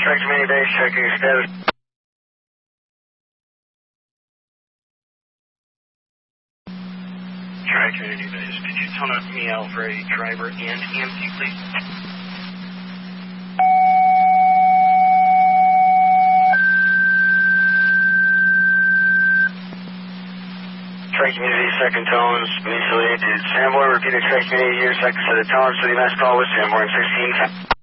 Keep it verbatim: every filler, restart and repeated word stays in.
Tri-Community Base, checking your status. Tri-Community Base, could you tone up me out for a driver and E M T, please? Tri-Community, second tones, mutually to Sanborn, repeated Tri-Community, your second set of tones to the last call with Sanborn sixteen.